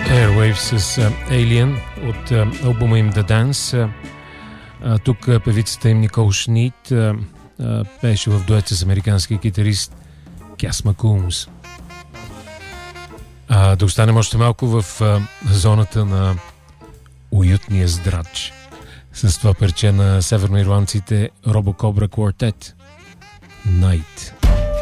Airwaves с Alien от албума им The Dance. Тук певицата им Никол Шнит пееше в дует с американския китарист Кяс Макумс. Да останем още малко в зоната на уютния здрач с това парче на северноирландците Робокобра Quartet Night.